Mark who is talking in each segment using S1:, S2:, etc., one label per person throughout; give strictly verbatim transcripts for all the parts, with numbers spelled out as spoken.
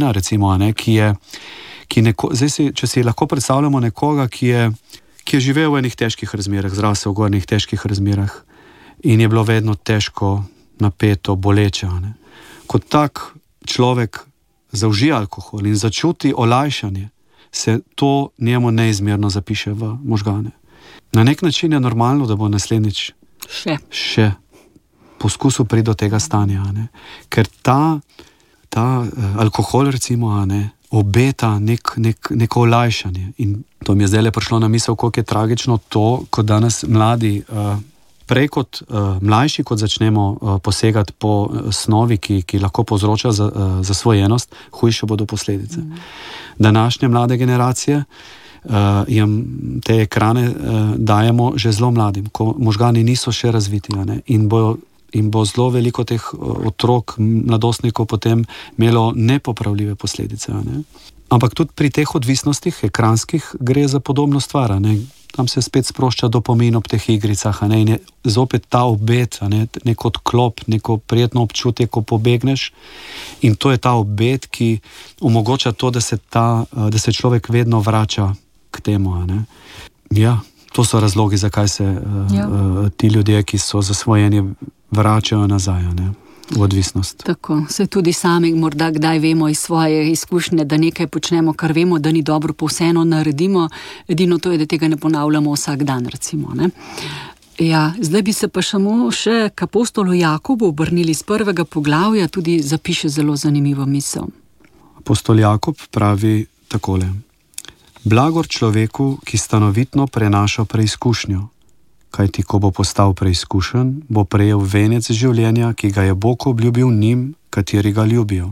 S1: družina, recimo, ne, ki je, ki neko, zdaj si, če si lahko predstavljamo nekoga, ki je, ki je živel v enih težkih razmerah, zrasel v gornjih težkih razmerah in je bilo vedno težko, napeto, boleče. Ne. Kot tak človek zaužije alkohol in začuti olajšanje, se to njemu neizmerno zapiše v možgane. Na nek način je normalno, da bo naslednjič
S2: še,
S1: še poskusil priti do tega stanja, ne? Ker ta, ta uh, alkohol, recimo, ne, obeta nek, nek, neko olajšanje. In to mi je zdaj le prišlo na misel, koliko je tragično to, ko danes mladi, uh, prej kot uh, mlajši, kot začnemo uh, posegati po uh, snovi, ki, ki lahko povzroča za, uh, zasvojenost, hujše bodo posledice. Mm. Današnje mlade generacije Uh, jim te ekrane uh, dajemo že zelo mladim, ko možgani niso še razviti, ne? In, bo, in bo zelo veliko teh uh, otrok, mladostnikov potem imelo nepopravljive posledice. Ne? Ampak tudi pri teh odvisnostih, ekranskih, gre za podobno stvar. Ne? Tam se spet sprošča dopomin ob teh igricah, ne? In je zopet ta obet, ne? Nek odklop, neko prijetno občutje, ko pobegneš. In to je ta obet, ki omogoča to, da se, ta, da se človek vedno vrača k temu. Ne? Ja, to so razlogi, zakaj se ja. uh, ti ljudje, ki so zasvojeni, vračajo nazaj, ne? V odvisnost.
S2: Tako, se tudi sami morda kdaj vemo iz svoje izkušnje, da nekaj počnemo, kar vemo, da ni dobro, pa vseeno naredimo, edino to je, da tega ne ponavljamo vsak dan, recimo. Ne? Ja, zdaj bi se pa samo še k apostolu Jakobu obrnili z prvega poglavja, tudi zapiše zelo zanimivo misel.
S1: Apostol Jakob pravi takole: Blagor človeku, ki stanovitno prenaša preizkušnjo, kajti ko bo postal preizkušen, bo prejel venec življenja, ki ga je Bog obljubil njim, kateri ga ljubijo.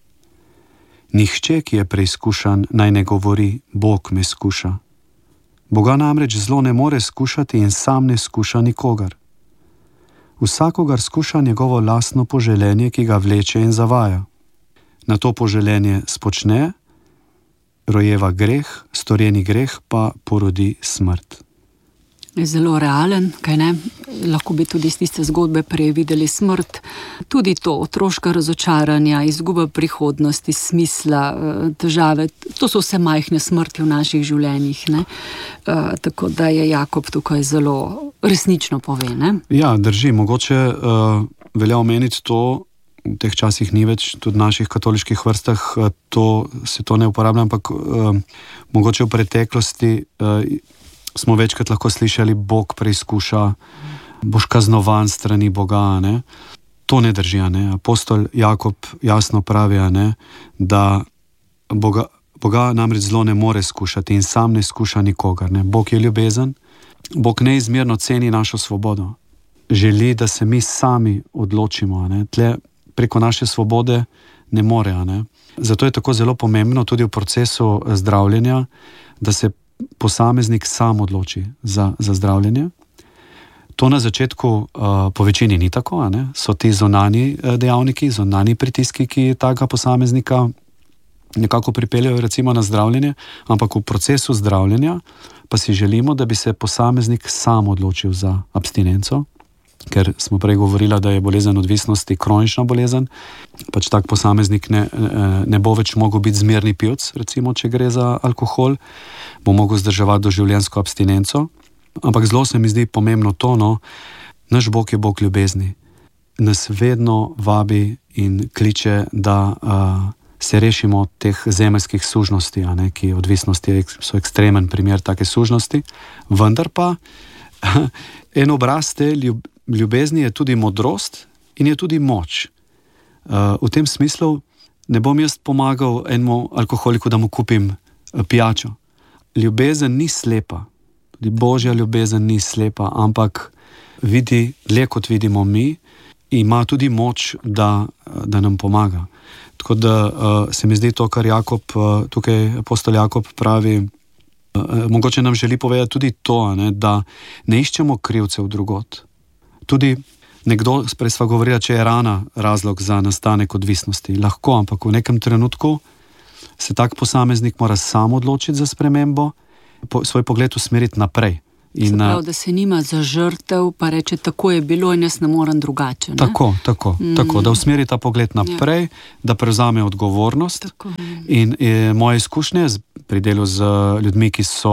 S1: Nihče, ki je preizkušan, naj ne govori, Bog me skuša. Boga namreč zlo ne more skušati in sam ne skuša nikogar. Vsakogar skuša njegovo lastno poželenje, ki ga vleče in zavaja. Na to poželenje spočne, rojeva greh, storjeni greh pa porodi smrt.
S2: Zelo realen, kaj ne? Lahko bi tudi iz tiste zgodbe prej videli smrt. Tudi to, otroška razočaranja, izguba prihodnosti, smisla, težave, to so vse majhne smrti v naših življenjih, ne? Uh, tako da je Jakob tukaj zelo resnično pove, ne?
S1: Ja, drži, mogoče uh, velja omeniti to, v teh časih ni več, tudi v naših katoliških vrstah to, se to ne uporablja, ampak uh, mogoče v preteklosti uh, smo večkrat lahko slišali, Bog preizkuša, boš kaznovan strani Boga, ne? To ne drži, ne? Apostol Jakob jasno pravi, ne? Da Boga, Boga namreč zlo ne more skušati in sam ne skuša nikogar, ne? Bog je ljubezen, Bog neizmerno ceni našo svobodo. Želi, da se mi sami odločimo, ne? Tle preko naše svobode ne more, ne? Zato je tako zelo pomembno tudi v procesu zdravljenja, da se posameznik sam odloči za, za zdravljenje. To na začetku uh, po večini ni tako, ne? So ti zunanji uh, dejavniki, zunanji pritiski, ki takega posameznika nekako pripeljajo recimo na zdravljenje, ampak v procesu zdravljenja pa si želimo, da bi se posameznik sam odločil za abstinenco, ker smo prej govorili, da je bolezen odvisnosti kronična bolezen, pač tak posameznik ne, ne bo več mogel biti zmerni pivec, recimo, če gre za alkohol, bo mogel zdrževati doživljenjsko abstinenco, ampak zelo se mi zdi pomembno to, no, naš Bog je Bog ljubezni, nas vedno vabi in kliče, da uh, se rešimo teh zemeljskih sužnosti, a ne, ki odvisnosti so ekstremen primer take sužnosti, vendar pa en obraz te ljub, ljubezni je tudi modrost in je tudi moč. Uh, v tem smislu ne bom jaz pomagal enemu alkoholiku, da mu kupim uh, pijačo. Ljubezen ni slepa, tudi Božja ljubezen ni slepa, ampak vidi, dlje kot vidimo mi, ima tudi moč, da, da nam pomaga. Tako da uh, se mi zdi to, kar Jakob, uh, tukaj apostol Jakob pravi, uh, mogoče nam želi povedati tudi to, ne, da ne iščemo krivcev drugot. Tudi nekdo, prej sva govorila, če je rana razlog za nastanek odvisnosti. Lahko, ampak v nekem trenutku se tak posameznik mora sam odločiti za spremembo, po, svoj pogled usmeriti naprej
S2: In, se pravi, da se nima za žrtev, pa reče, tako je bilo in jaz ne morem drugače. Ne?
S1: Tako, tako, mm. tako, da usmeri ta pogled naprej, ja. Da prevzame odgovornost. Tako, in e, moje izkušnje pri delu z ljudmi, ki, so,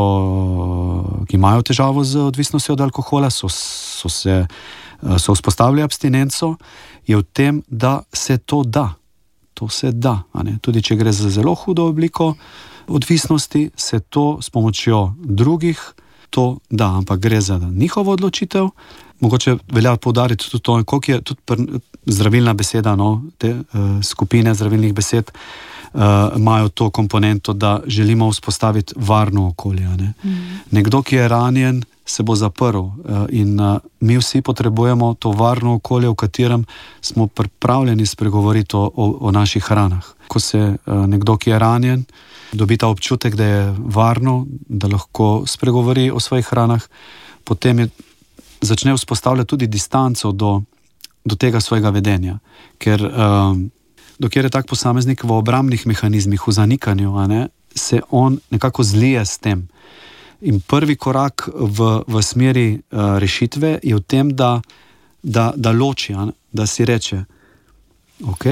S1: ki imajo težavo z odvisnostjo od alkohola, so, so, se, so vzpostavili abstinenco, je v tem, da se to da. To se da. A ne? Tudi če gre za zelo hudo obliko odvisnosti, se to s pomočjo drugih to da, ampak gre za njihovo odločitev. Mogoče velja poudariti tudi to, koliko je tudi pr, zdravilna beseda, no, te uh, skupine zdravilnih besed uh, imajo to komponento, da želimo vzpostaviti varno okolje. Ne? Mm. Nekdo, ki je ranjen, se bo zaprl uh, in uh, mi vsi potrebujemo to varno okolje, v katerem smo pripravljeni spregovoriti o, o, o naših ranah. Ko se uh, nekdo, ki je ranjen, dobi ta občutek, da je varno, da lahko spregovori o svojih ranah, potem je, začne vzpostavljati tudi distanco do, do tega svojega vedenja. Ker um, dokler je tak posameznik v obrambnih mehanizmih, v zanikanju, a ne, se on nekako zlije s tem. In prvi korak v, v smeri uh, rešitve je v tem, da, da, da loči, a ne, da si reče, ok,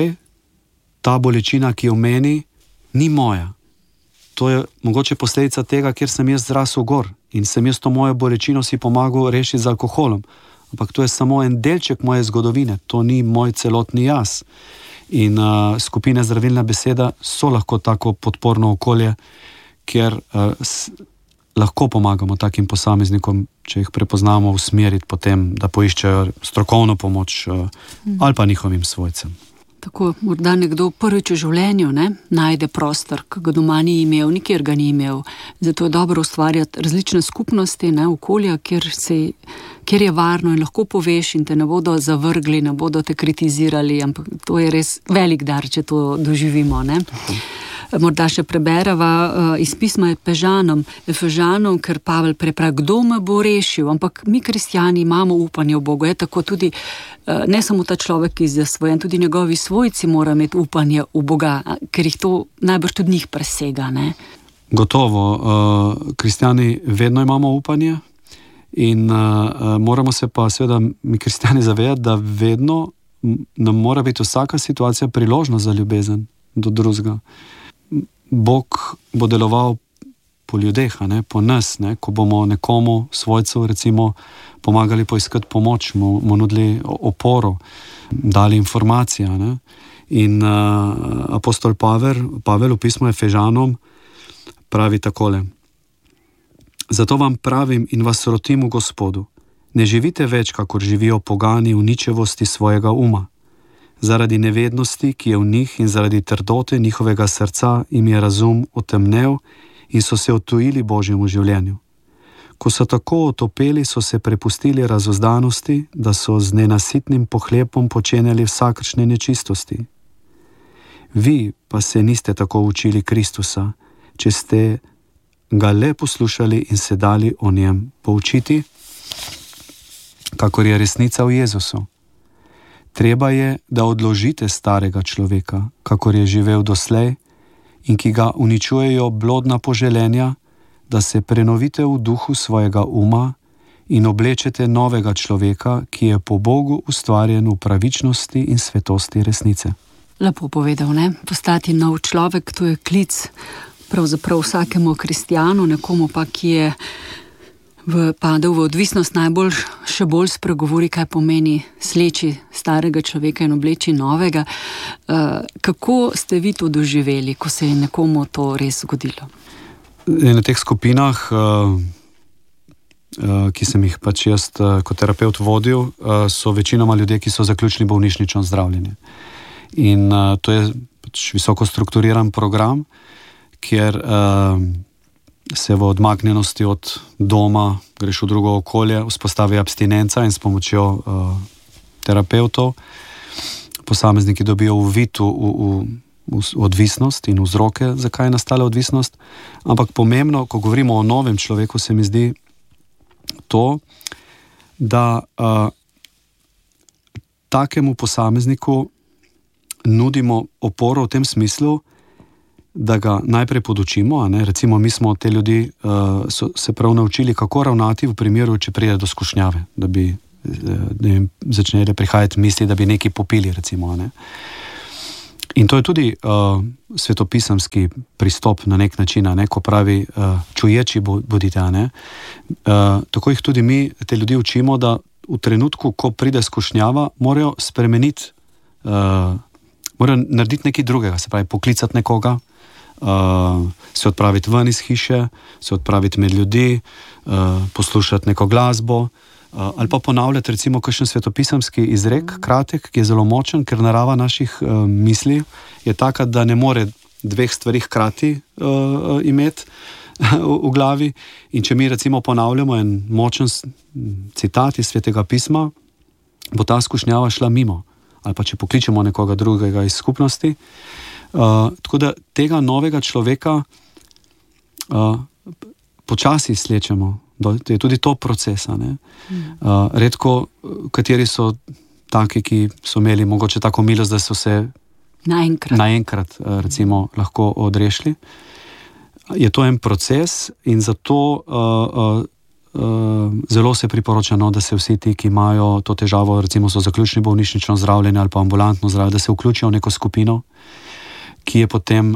S1: ta bolečina, ki jo meni, ni moja. To je mogoče posledica tega, ker sem jaz zrasel gor in sem jaz to mojo bolečino si pomagal rešiti z alkoholom. Ampak to je samo en delček moje zgodovine, to ni moj celotni jaz. In uh, skupine zdravilna beseda so lahko tako podporno okolje, kjer uh, s, lahko pomagamo takim posameznikom, če jih prepoznamo, usmeriti potem, da poiščejo strokovno pomoč uh, mm. ali pa njihovim svojcem.
S2: Tako, morda nekdo prvič v življenju ne, najde prostor, ki ga doma ni imel, nikjer ga ni imel. Zato je dobro ustvarjati različne skupnosti, ne, okolja, kjer, se, kjer je varno in lahko poveš in te ne bodo zavrgli, ne bodo te kritizirali, ampak to je res velik dar, če to doživimo. Ne. Morda še preberava uh, iz pisma Efežanom, Efežanom, ker Pavel prepravi, kdo me bo rešil, ampak mi kristjani imamo upanje v Bogu. Je tako tudi, uh, ne samo ta človek, ki je zasvojen, tudi njegovi svojci mora imeti upanje v Boga, ker jih to najbrž tudi njih presega. Ne?
S1: Gotovo, uh, kristjani vedno imamo upanje in uh, moramo se pa seveda mi kristjani zavedati, da vedno nam mora biti vsaka situacija priložnost za ljubezen do drugega. Bog bo deloval po ljudeh, a ne, po nas, ne, ko bomo nekomu, svojcu, recimo, pomagali poiskati pomoč, mu, mu nudili oporo, dali informacije. Ne. In uh, apostol Pavel, Pavel v pismu Efežanom pravi takole: zato vam pravim in vas rotim v Gospodu, ne živite več, kakor živijo pogani v ničevosti svojega uma. Zaradi nevednosti, ki je v njih, in zaradi trdote njihovega srca jim je razum otemnel in so se odtujili Božjemu življenju. Ko so tako otopeli, so se prepustili razuzdanosti, da so z nenasitnim pohlepom počenjali vsakršne nečistosti. Vi pa se niste tako učili Kristusa, če ste ga le poslušali in se dali o njem poučiti, kakor je resnica v Jezusu. Treba je, da odložite starega človeka, kakor je živel doslej in ki ga uničujejo blodna poželenja, da se prenovite v duhu svojega uma in oblečete novega človeka, ki je po Bogu ustvarjen v pravičnosti in svetosti resnice.
S2: Lepo povedal, ne? Postati nov človek, to je klic pravzaprav vsakemu kristjanu, nekomu pa, ki je v padel v odvisnost, najbolj še bolj spregovori, kaj pomeni sleči starega človeka in obleči novega. Uh, kako ste vi to doživeli, ko se je nekomu to res zgodilo?
S1: Na teh skupinah, uh, uh, ki sem jih pač jaz uh, kot terapeut vodil, uh, so večinoma ljudje, ki so zaključili bolnišnično zdravljenje. In uh, to je pač visoko strukturiran program, kjer uh, se v odmaknjenosti od doma, greš v drugo okolje, vzpostavi abstinenca in s pomočjo uh, terapeutov posamezniki dobijo uvid v, v, v odvisnost in vzroke, zakaj je nastala odvisnost. Ampak pomembno, ko govorimo o novem človeku, se mi zdi to, da uh, takemu posamezniku nudimo oporo v tem smislu, da ga najprej podučimo, a ne, recimo mi smo te ljudi uh, so se prav naučili, kako ravnati v primeru, če pride do skušnjave, da bi da jim začnejo prihajati misli, da bi nekaj popili, recimo, a ne. In to je tudi uh, svetopisemski pristop na nek način, a ne, ko pravi uh, čuječi bodite, a ne. Uh, tako jih tudi mi, te ljudi učimo, da v trenutku, ko pride skušnjava, morajo spremeniti, uh, morajo narediti nekaj drugega, se pravi poklicati nekoga, uh, se odpraviti ven iz hiše, se odpraviti med ljudi, uh, poslušati neko glasbo, uh, ali pa ponavljati recimo kakšen svetopisemski izrek, kratek, ki je zelo močen, ker narava naših uh, misli je taka, da ne more dveh stvari hkrati uh, imeti v, v glavi. In če mi recimo ponavljamo en močen citat iz Svetega pisma, bo ta skušnjava šla mimo. Ali pa če pokličemo nekoga drugega iz skupnosti. Uh, tako da tega novega človeka uh, počasi slečemo. Je tudi to procesa. Ne? Uh, redko, kateri so taki, ki so imeli mogoče tako milost, da so se
S2: naenkrat,
S1: naenkrat uh, recimo lahko odrešili. Je to en proces in zato uh, uh, Uh, zelo se priporoča, no, da se vsi ti, ki imajo to težavo, recimo so zaključni bolnišnično zdravljenje ali pa ambulantno zdravljenje, da se vključijo v neko skupino, ki je potem uh,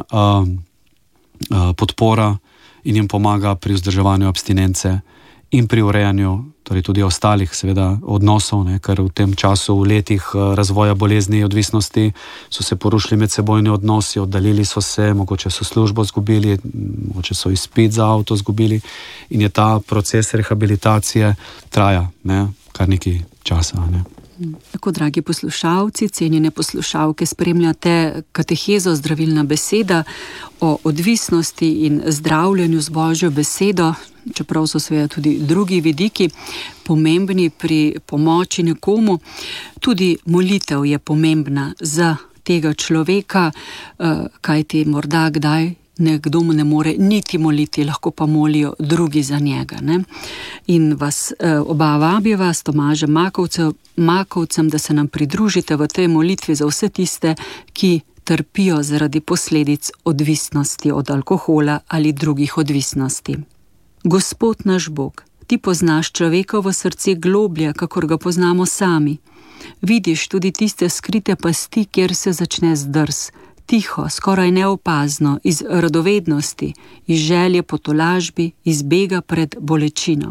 S1: uh, podpora in jim pomaga pri vzdrževanju abstinence in pri urejanju, torej tudi ostalih seveda odnosov, ne, ker v tem času, v letih razvoja bolezni in odvisnosti so se porušili medsebojni odnosi, oddaljili so se, mogoče so službo izgubili, mogoče so izpit za avto izgubili in je ta proces rehabilitacije traja, ne, kar nekaj časa, ne.
S2: Tako, dragi poslušalci, cenjene poslušalke, spremljate katehezo Zdravilna beseda o odvisnosti in zdravljenju z Božjo besedo, čeprav so seveda tudi drugi vidiki pomembni pri pomoči nekomu. Tudi molitev je pomembna za tega človeka, kajti morda kdaj nekdo mu ne more niti moliti, lahko pa molijo drugi za njega. Ne? In vas oba vabiva s Tomažem Makovcem, Makovcem, da se nam pridružite v tej molitvi za vse tiste, ki trpijo zaradi posledic odvisnosti od alkohola ali drugih odvisnosti. Gospod naš Bog, ti poznaš človekovo srce globlje, kakor ga poznamo sami. Vidiš tudi tiste skrite pasti, kjer se začne zdrs, tiho, skoraj neopazno, iz radovednosti, iz želje po tolažbi, iz bega pred bolečino.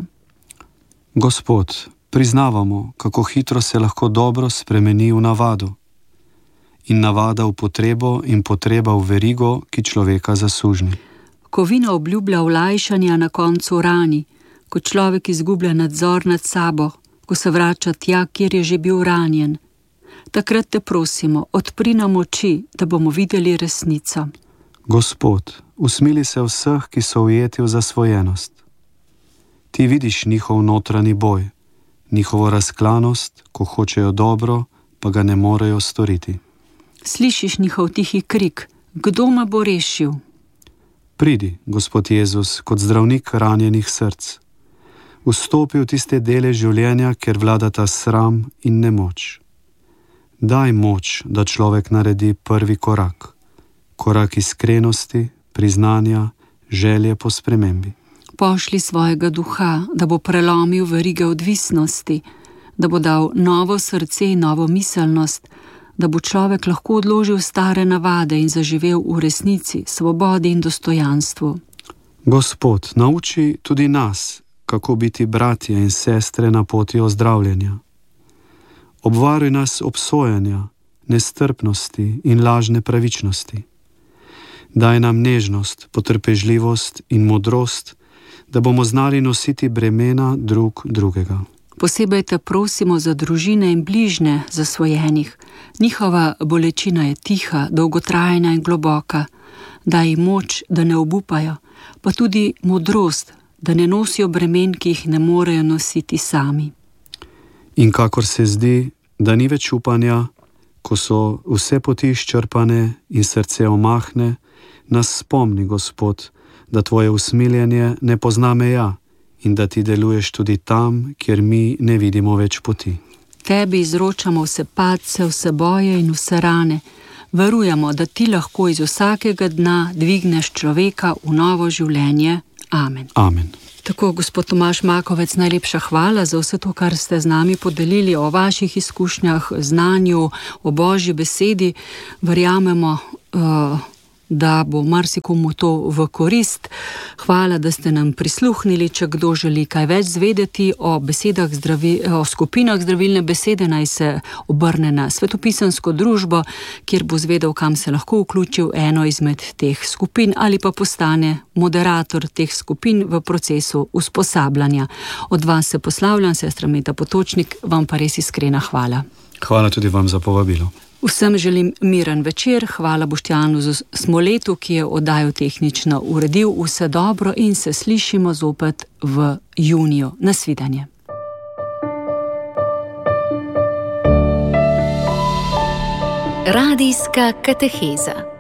S1: Gospod, priznavamo, kako hitro se lahko dobro spremeni v navado in navada v potrebo in potreba v verigo, ki človeka zasužni.
S2: Ko vino obljublja olajšanja na koncu rani, ko človek izgublja nadzor nad sabo, ko se vrača tja, kjer je že bil ranjen, takrat te prosimo, odpri nam oči, da bomo videli resnico.
S1: Gospod, usmili se vseh, ki so ujeti v zasvojenost. Ti vidiš njihov notranji boj, njihovo razklanost, ko hočejo dobro, pa ga ne morejo storiti.
S2: Slišiš njihov tihi krik, kdo me bo rešil?
S1: Pridi, Gospod Jezus, kot zdravnik ranjenih src. Vstopi v tiste dele življenja, kjer vladata sram in nemoč. Daj moč, da človek naredi prvi korak. Korak iskrenosti, priznanja, želje po spremembi.
S2: Pošli svojega duha, da bo prelomil verige odvisnosti, da bo dal novo srce in novo miselnost, da bo človek lahko odložil stare navade in zaživel v resnici, svobodi in dostojanstvu.
S1: Gospod, nauči tudi nas, kako biti bratje in sestre na poti ozdravljenja. Obvaruj nas obsojanja, nestrpnosti in lažne pravičnosti. Daj nam nežnost, potrpežljivost in modrost, da bomo znali nositi bremena drug drugega.
S2: Posebej te prosimo za družine in bližnje zasvojenih. Njihova bolečina je tiha, dolgotrajna in globoka. Daj jim moč, da ne obupajo, pa tudi modrost, da ne nosijo bremen, ki jih ne morejo nositi sami.
S1: In kakor se zdi, da ni več upanja, ko so vse poti izčrpane in srce omahne, nas spomni, Gospod, da tvoje usmiljenje ne pozna meja in da ti deluješ tudi tam, kjer mi ne vidimo več poti.
S2: Tebi izročamo vse padce, vse boje in vse rane. Verujemo, da ti lahko iz vsakega dna dvigneš človeka v novo življenje. Amen.
S1: Amen.
S2: Tako, gospod Tomaž Makovec, najlepša hvala za vse to, kar ste z nami podelili o vaših izkušnjah, znanju, o Božji besedi. Verjamemo, uh, da bo marsikomu to v korist. Hvala, da ste nam prisluhnili. Če kdo želi kaj več zvedeti o besedah zdravi, o skupinah zdravilne besede, naj se obrne na Svetopisansko družbo, kjer bo zvedel, kam se lahko vključil eno izmed teh skupin ali pa postane moderator teh skupin v procesu usposabljanja. Od vas se poslavljam, sestra Meta Potočnik, vam pa res iskrena hvala.
S1: Hvala tudi vam za povabilo.
S2: Vsem želim miren večer, hvala Boštjanu Smoletu, ki je oddajo tehnično uredil. Vse dobro in se slišimo zopet v juniju. Nasvidenje.
S3: Radijska kateheza.